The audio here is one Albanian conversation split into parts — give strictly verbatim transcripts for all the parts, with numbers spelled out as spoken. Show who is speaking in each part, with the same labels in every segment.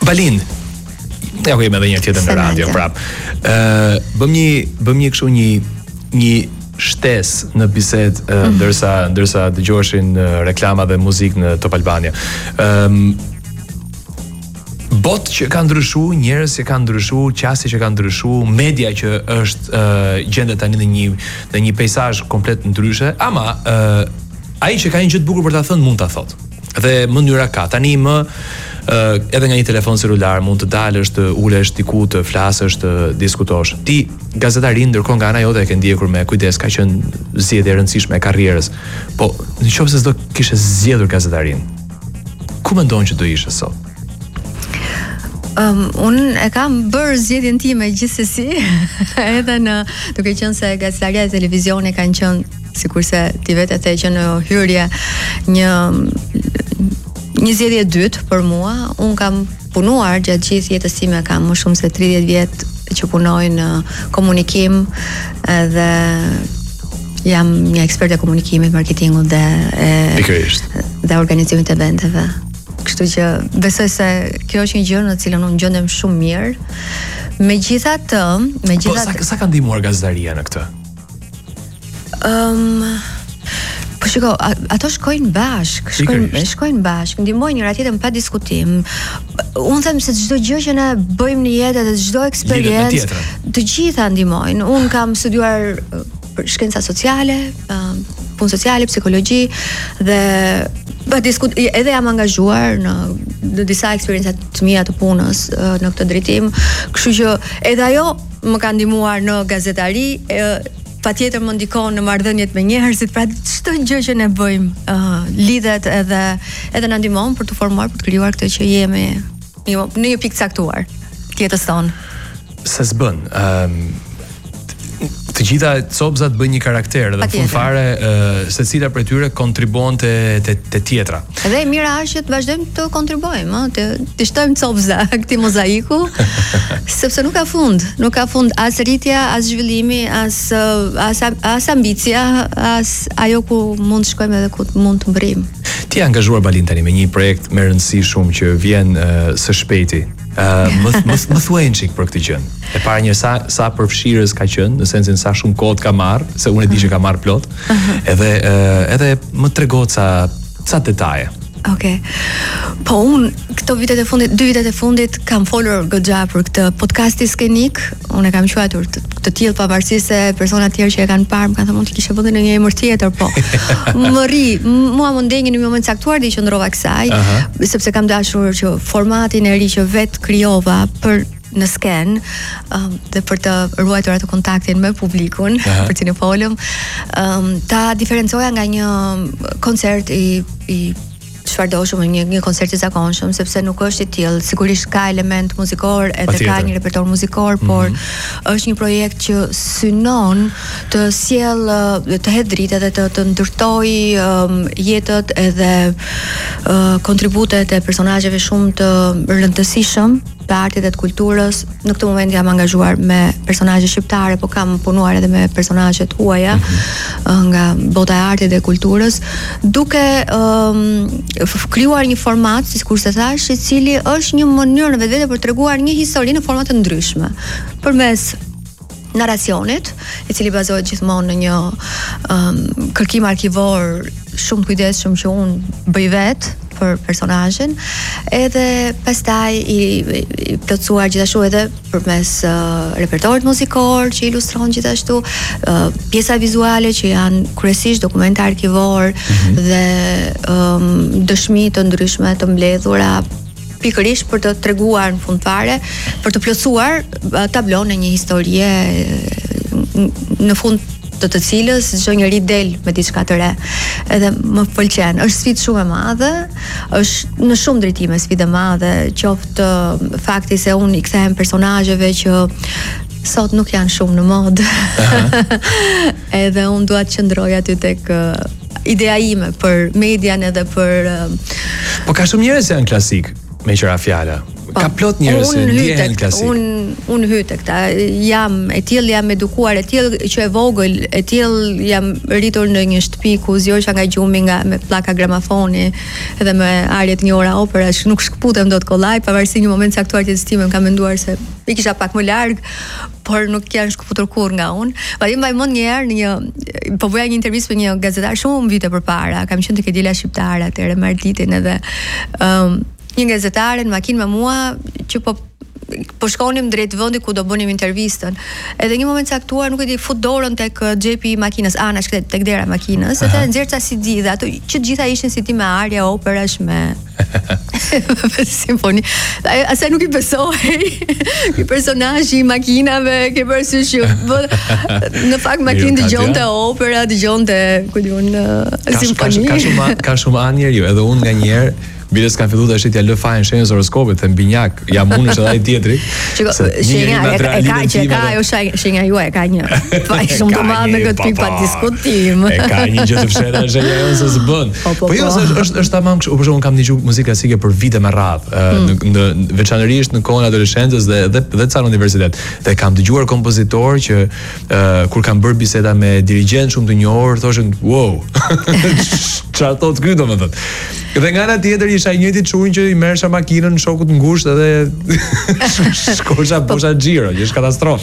Speaker 1: Balin. Ja ku jemi edhe një tjetër në radio prap. Ë bëm një bëm një kështu një një shtesë në bisedë uh, mm-hmm. ndërsa ndërsa dëgjoheshin uh, reklama dhe muzikë në Top Albania. Ëm um, Bot që ka ndryshuar, njerëz që kanë ndryshuar, qasje që kanë ndryshuar, media që është uh, gjendet tani në një në një peizazh komplet ndryshe, ama uh, ai që ka një gjë të bukur për ta thënë mund ta thotë. Dhe mënyra ka. Tani më uh, edhe nga një telefon celular mund të dalësh, të ulesh diku, të flasësh, të diskutosh. Ti gazetari ndërkohë nga ana jote e ke ndjekur me kujdes, ka qenë zgjedhje e rëndësishme e karrierës. Po, nëse s'do kishe zgjedhur gazetarin, ku mendon që do ishe sot?
Speaker 2: Um, unë e kam bërë zgjedhjen time gjithsesi, edhe në duke qenë se gazetaria e televizionit kanë qenë, sikurse ti vetë e the që në hyrje një një zgjedhje e dytë për mua. Unë kam punuar gjatë gjithë jetës time, kam më shumë se tridhjetë vjet që punoj në komunikim dhe jam një ekspert e komunikimit, marketingut dhe e, dhe organizimit të eventeve. Kështu që besoj se kjo është një gjë në të cilën unë gjendem shumë mirë. Megjithatë, megjithatë
Speaker 1: Po sa, sa ka ndihmuar gazetaria në këtë?
Speaker 2: Ëm um, Po shiko, ato shkojnë bashk, shkojnë shkojnë bashk, ndihmojnë njëra tjetrën pa diskutim. Unë them se çdo gjë që ne bëjmë në jetë dhe çdo eksperiencë, të gjitha ndihmojnë. Unë kam studiuar për shkenca sociale, punë sociale, psikologji dhe pa diskut edhe jam angazhuar në, në disa eksperienca të mia të punës në këtë drejtim, kështu që edhe ajo më ka ndihmuar në gazetari, patjetër më ndikon në marrëdhëniet me njerëzit, pra çdo gjë që ne bëjmë uh, lidhet edhe edhe na ndihmon për të formuar, për të krijuar këtë që jemi në një pikë caktuar të jetës tonë.
Speaker 1: Se s'bën. Ëm um... Të gjitha copzat bëjnë një karakter dhe në fund fare uh, secila prej tyre kontribon te te, te tjetra.
Speaker 2: Dhe e mira është që të vazhdojmë të kontribojmë, të të shtojmë copza këtij mozaiku, sepse nuk ka fund, nuk ka fund as rritja, as zhvillimi, as as as ambicia, as ajo ku mund të shkojmë edhe ku mund të mbrim.
Speaker 1: Ti je angazhuar Balin tani me një projekt me rëndësi shumë që vjen uh, së shpejti. Uh, më më më thuaj një çik për këtë gjë. E para një sa sa përfshirës ka qenë, në sensin sa shumë kohë ka marr, se unë e di që ka marr plot. Uh-huh. Edhe uh, edhe më trego ca ca detaje.
Speaker 2: Okej. Okay. Po unë këto vitet e fundit, dy vitet e fundit kam folur goxha për këtë podcasti skenik. Unë e kam quajtur të, të tillë pavarësisht se persona të tjerë që e kanë parë më kanë thënë mund të kishe vënë në një emër tjetër, po. Më rri, mua më ndengë në një moment caktuar dhe i qëndrova kësaj, uh-huh. sepse kam dashur që formatin e ri që vet krijova për në sken um, dhe për të ruajtur atë kontaktin me publikun, uh-huh. për të folëm, um, ta diferencoja nga një koncert i i çfarëdoshëm, një një koncert i zakonshëm, sepse nuk është i tillë. Sigurisht ka element muzikor, edhe ka një repertor muzikor, mm-hmm. por është një projekt që synon të sjell, të hedhë dritë dhe të, të ndërtoj um, jetët edhe uh, kontributet e personazheve shumë të rëndësishëm të artit dhe të kulturës. Në këtë moment jam angazhuar me personazhe shqiptare, po kam punuar edhe me personazhe të huaja mm-hmm. nga bota e artit dhe kulturës, duke um, krijuar një format, sikur se thash, i cili është një mënyrë në vetvete për treguar një histori në forma të ndryshme, përmes narracionit, i cili bazohet gjithmonë në një um, kërkim arkivor shumë të kujdesshëm që unë bëj vetë për personazhin, edhe pastaj i, i plotësuar gjithashtu edhe përmes uh, repertorit muzikor që ilustron gjithashtu uh, pjesa vizuale që janë kryesisht dokumente arkivor mm-hmm. dhe um, dëshmi të ndryshme të mbledhura pikërisht për të treguar në fund fare, për të plotësuar uh, tablon e një historie në fund të të cilës çdo njeri del me diçka të re. Edhe më pëlqen. Është sfidë shumë e madhe, është në shumë drejtime sfidë e madhe, qoftë fakti se unë i kthehem personazheve që sot nuk janë shumë në modë. Uh-huh. Edhe unë dua të qëndroj aty tek uh, ideja ime për median edhe për uh...
Speaker 1: Po ka shumë njerëz që janë klasik, me qëra fjala. ka plot njerëz që ndjehen klasik.
Speaker 2: Un un hyj tek ta. Jam e tillë, jam edukuar e tillë që e vogël, e tillë jam rritur në një shtëpi ku zgjohesha nga gjumi nga me pllaka gramafoni edhe me arjet një ora operash, nuk shkputem dot kollaj, pavarësisht një moment caktuar të jetës time kam menduar se i kisha pak më larg, por nuk janë shkputur kurrë nga unë. Madje mbaj mend një herë në një po bëja një intervistë me një gazetar shumë vite përpara, kam qenë tek Edila Shqiptare atëherë me Arditin edhe um, një gazetare në makinë me mua që po po shkonim drejt vendit ku do bënim intervistën. Edhe një moment caktuar, nuk e di, fut dorën tek xhepi i makinës, anash tek dera e makinës, edhe nxjerrca C D dhe ato që gjitha ishin si ti me arja operash me simfoni. Asaj nuk i besohej. Ky personazh i makinave, ke parasysh që në fakt makinë dëgjonte opera, dëgjonte ku diun simfoni.
Speaker 1: Ka shumë ka shumë anë ju, edhe unë nganjëherë Biles kanë filluar tash t'ja lë fajin shenjës horoskopit, them binjak, ja mundesh edhe ai tjetri.
Speaker 2: Shenja e ka që ka ajo shenja juaj ka një faj shumë të madh në këtë pikë pa diskutim.
Speaker 1: E ka një gjë të fshehtë shenja jonë se s'bën. Po jo, është është tamam kështu, për shembull kam dëgjuar muzikë klasike për vite me radhë, në veçanërisht në kohën e adoleshencës dhe dhe dhe ca në universitet. Dhe kam dëgjuar kompozitorë që kur kanë bërë biseda me dirigent shumë të njohur, thoshin, "Wow." Çfarë thot ky domethënë? Dhe nga ana tjetër isha i njëjti çunj që i merrsha makinën në shokut ngushtë edhe shkosha bosha xhiro, që është katastrofë.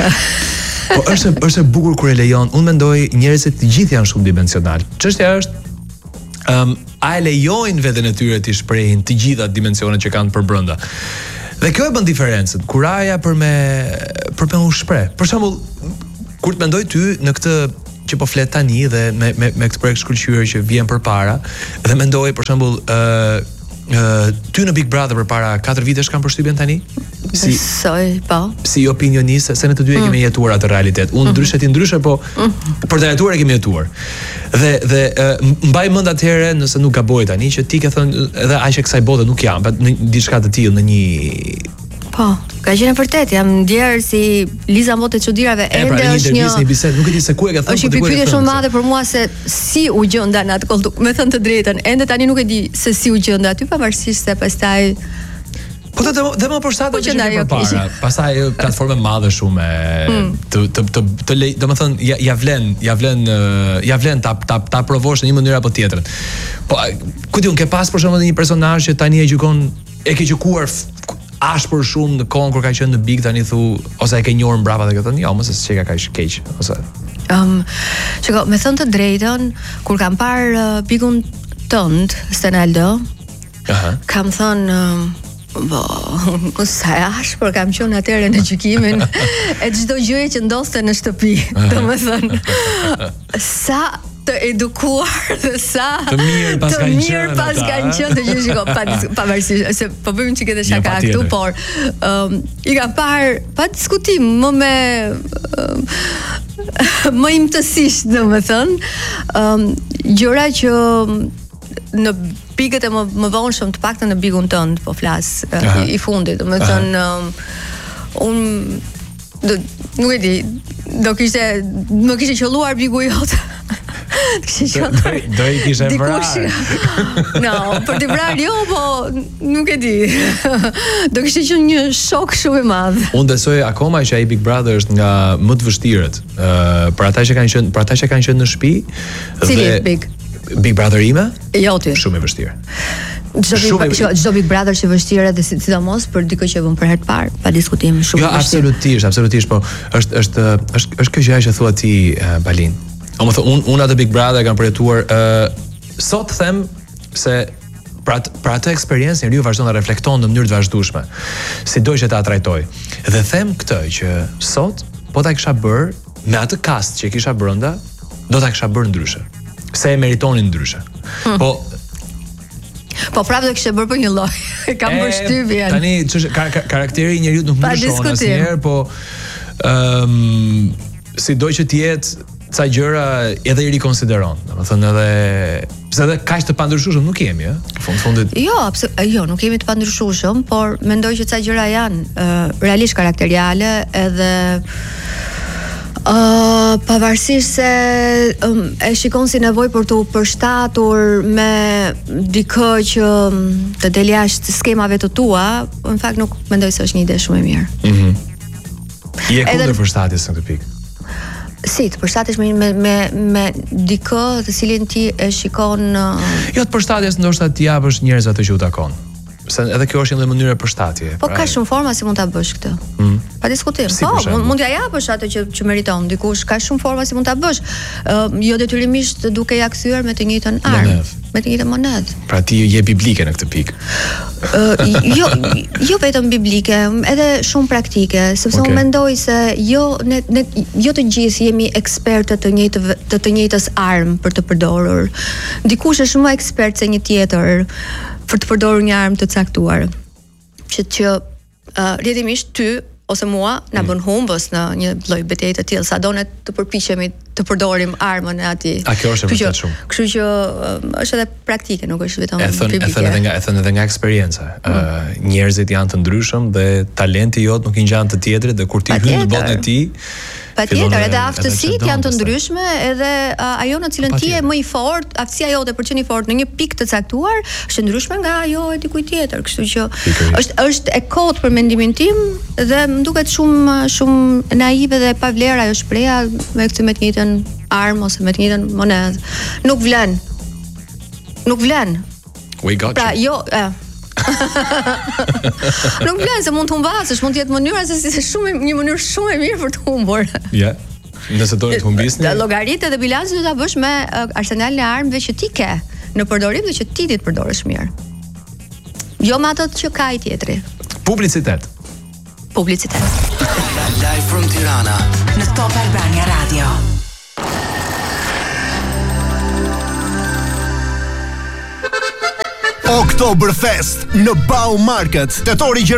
Speaker 1: Po është është e bukur kur e lejon. Unë mendoj njerëzit të gjithë janë shumë dimensional. Çështja është um, a e lejojnë veten e tyre të shprehin të gjitha dimensionet që kanë për brenda. Dhe kjo e bën diferencën. Kuraja për me për me u shpreh. Për shembull, kur të mendoj ty në këtë që po flet tani dhe me me me këtë projekt shkëlqyer që vjen përpara dhe mendoj për shembull ë uh, uh, ty në Big Brother përpara katër vitesh kanë përshtypjen tani si
Speaker 2: besoj po
Speaker 1: si opinioniste se ne të dy e kemi mm. jetuar atë realitet. Unë ndryshe ti ndryshe po mm. për të jetuar e kemi jetuar. Dhe dhe uh, mbaj mend atëherë nëse nuk gaboj tani që ti ke thënë edhe aq e kësaj bote nuk jam, në diçka të tillë në një
Speaker 2: Po, ka qenë vërtet, jam ndjer si Liza Mote Çudirave, ende
Speaker 1: pra,
Speaker 2: është një
Speaker 1: një bisedë, nuk e di se ku e ka thënë.
Speaker 2: Është një pyetje shumë e madhe për mua se si u gjenda në atë kollë. Me thënë të drejtën, ende tani nuk e di se si u gjenda aty, pavarësisht se pastaj
Speaker 1: Po të dhe më përshtatet që kemi përpara. Pastaj platformë madhe shumë mm. të të të, të lej, domethënë ja, ja vlen, ja vlen ja vlen ta ta ta provosh në një mënyrë apo tjetrën. Po ku diun ke pas për shembull një personazh që tani e gjykon e ke gjykuar ashpër shumë në kohën kur ka qenë në Big, tani thu ose e ke njohur mbrapa dhe ke thënë jo, mos e çeka kaq keq ose
Speaker 2: um, çka me thënë të drejtën, kur kam parë uh, Bigun tënd Stenaldo,
Speaker 1: aha,
Speaker 2: kam thënë um, bo, sa e ashpër kam qenë atëherë në gjykimin e çdo gjëje që ndodhte në shtëpi, domethënë sa të edukuar dhe sa
Speaker 1: të mirë pas kanë qenë.
Speaker 2: Të mirë pas kanë qenë të gjithë shiko pa pavarësisht se po bëjmë çike të shaka këtu, por um, i ka parë pa diskutim, më me um, më imtësisht domethënë, um, gjëra që në pikët e më, më vonshëm, të paktën në Bigun tënd po flas uh, i, i fundit, domethënë um, unë do, nuk e di, do kishte më kishte qelluar Bigu jot.
Speaker 1: Do, do i kishe vrarë.
Speaker 2: No, për të vrarë jo, po nuk e di. Do kishte qenë një shok shumë i madh.
Speaker 1: Unë besoj akoma që ai Big Brother është nga më të vështirët. Ë uh, për ata që kanë qenë, për ata që kanë qenë në shtëpi.
Speaker 2: Cili Big?
Speaker 1: Big Brother ime?
Speaker 2: Jo ti.
Speaker 1: Shumë i vështirë.
Speaker 2: Çdo Big, çdo Big Brother që vështirë edhe sidomos për dikë që vën për herë të parë, pa diskutim, shumë
Speaker 1: jo, vështirë. Jo, absolutisht, absolutisht, po është është është është kjo gjë që thua ti uh, Balin. O më thë, unë un atë Big Brother kam përjetuar, uh, sot them se pra, pra atë eksperiencë njeriu vazhdon të reflekton në mënyrë të vazhdueshme, sido që ta trajtoj. Dhe them këtë që sot, po ta kisha bërë me atë cast që kisha brenda, do ta kisha bërë ndryshe. Se e meritonin ndryshe. Hmm. Po
Speaker 2: Po prapë do kishte bërë për një lloj. Kam përshtypjen.
Speaker 1: Tani ç'është ka, ka, karakteri i njeriu nuk ndryshon asnjëherë, po ëm um, sido që të jetë ca gjëra edhe i rikonsideron. Domethënë edhe pse edhe kaq të pandryshueshëm nuk jemi, ëh. Në fund fundit.
Speaker 2: Jo, pse jo, nuk jemi të pandryshueshëm, por mendoj që ca gjëra janë uh, realisht karakteriale edhe Uh, pavarësisht se um, e shikon si nevojë për të përshtatur me dikë që um, të del jashtë skemave të tua, në fakt nuk mendoj se është një ide shumë e mirë.
Speaker 1: Mhm. Je kundër përshtatjes në këtë pikë?
Speaker 2: Si, të përshtatesh me me me, me dikë të cilin ti e shikon uh...
Speaker 1: Jo, të përshtatjes ndoshta ti japësh njerëzve atë që u takon. Se edhe kjo është një mënyrë e përshtatje.
Speaker 2: Po pra... ka shumë forma si mund ta bësh këtë.
Speaker 1: Mm.
Speaker 2: Pa diskutim.
Speaker 1: Si,
Speaker 2: po, mund, mund t'ja japësh atë që që meriton dikush, ka shumë forma si mund ta bësh. Uh, jo detyrimisht duke ja kthyer me të njëjtën armë, me të njëjtën monedë.
Speaker 1: Pra ti je biblike në këtë pikë.
Speaker 2: Uh, jo, jo vetëm biblike, edhe shumë praktike, sepse okay. Unë mendoj se jo ne, ne jo të gjithë jemi ekspertë të njëjtë të, të njëjtës armë për të përdorur. Dikush është më ekspert se një tjetër për të përdorur një armë të caktuar. Që që uh, rrjedhimisht ty ose mua na bën humbës në një lloj betejë të tillë, sado ne të përpiqemi të përdorim armën e atij.
Speaker 1: A kjo është e vërtetë shumë.
Speaker 2: Kështu që uh, është edhe praktike, nuk është vetëm
Speaker 1: biblike. E thënë edhe nga e thënë edhe nga eksperjenca. Mm. Uh, njerëzit janë të ndryshëm dhe talenti jot nuk i ngjan të tjetrit dhe kur ti hyn në botën e tij,
Speaker 2: patjetër, edhe aftësitë janë të ndryshme, edhe uh, ajo në cilën ti je më i fortë, aftësia jote për të qenë i fortë në një pikë të caktuar është ndryshme nga ajo e dikujt tjetër, kështu që është është e kot për mendimin tim dhe më duket shumë shumë naive dhe pa vlerë ajo shpreha me këtë me të njëjtën armë ose me të njëjtën monedë. Nuk vlen. Nuk vlen.
Speaker 1: We got
Speaker 2: pra,
Speaker 1: you.
Speaker 2: jo, eh, nuk vlen se mund të humbasësh, mund të jetë mënyra se si shumë një mënyrë shumë e mirë për të humbur.
Speaker 1: Ja. Nëse do të humbisni,
Speaker 2: llogaritë dhe bilancin do ta bësh me uh, arsenalin e armëve që ti ke në përdorim dhe që ti ti të përdorësh mirë. Jo me ato që ka i tjetri.
Speaker 1: Publicitet.
Speaker 2: Publicitet.
Speaker 3: Live from Tirana
Speaker 4: në Top Albania Radio.
Speaker 3: Oktoberfest në Baumarket, tetori